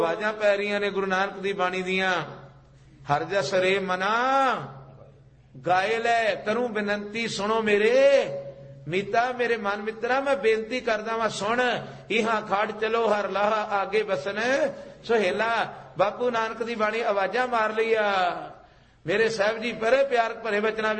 ਆਵਾਜ਼ਾਂ ਪੈ ਰਹੀਆਂ ਨੇ ਗੁਰੂ ਨਾਨਕ ਦੀ ਬਾਣੀ ਦੀਆਂ। ਹਰ ਜਸ ਰੇ ਮਨਾ ਗਾਏ ਲੈ ਕਰੂੰ ਬੇਨੰਤੀ ਸੁਣੋ ਮੇਰੇ ਮੀਤਾ। ਮੇਰੇ ਮਨ ਮਿੱਤਰਾ ਮੈਂ ਬੇਨਤੀ ਕਰਦਾ ਵਾਂ ਸੁਣ। ਇਹਾਂ ਖਾੜ ਚਲੋ ਹਰ ਲਾਹ ਆਗੇ ਬਸਨ ਸੁਹੇਲਾ। ਬਾਪੂ ਨਾਨਕ ਦੀ ਬਾਣੀ ਆਵਾਜ਼ਾਂ ਮਾਰ ਲਈ ਆ। ਮੇਰੇ ਸਾਹਿਬ ਜੀ ਬੜੇ ਪਿਆਰ ਭਰੇ ਬਚਨਾਂ